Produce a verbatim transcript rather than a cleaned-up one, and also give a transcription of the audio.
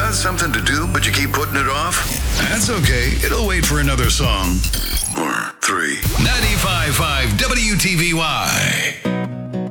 got something to do, but you keep putting it off? That's okay. It'll wait for another song. Or three. ninety-five point five W T V Y.